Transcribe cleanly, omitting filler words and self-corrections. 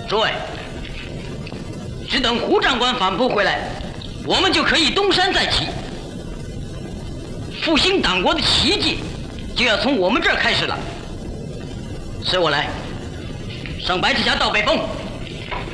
诸位，只等胡长官反扑回来，我们就可以东山再起。复兴党国的奇迹就要从我们这儿开始了。随我来，上白赤霞到北峰。